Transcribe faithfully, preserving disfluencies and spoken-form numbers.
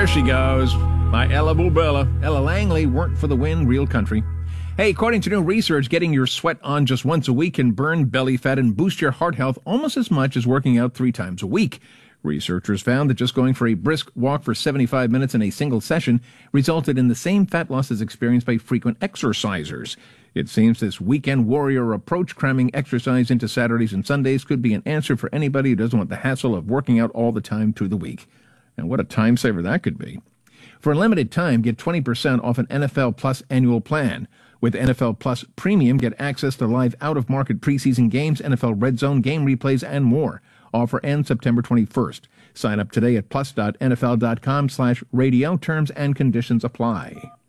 There she goes. My Ella Bubella. Ella Langley, Work for the Win, Real Country. Hey, according to new research, getting your sweat on just once a week can burn belly fat and boost your heart health almost as much as working out three times a week. Researchers found that just going for a brisk walk for seventy-five minutes in a single session resulted in the same fat loss as experienced by frequent exercisers. It seems this weekend warrior approach, cramming exercise into Saturdays and Sundays, could be an answer for anybody who doesn't want the hassle of working out all the time through the week. And what a time saver that could be. For a limited time, get twenty percent off an N F L Plus annual plan. With N F L Plus Premium, get access to live out-of-market preseason games, N F L Red Zone game replays, and more. Offer ends September twenty-first. Sign up today at plus dot n f l dot com slash radio. Terms and conditions apply.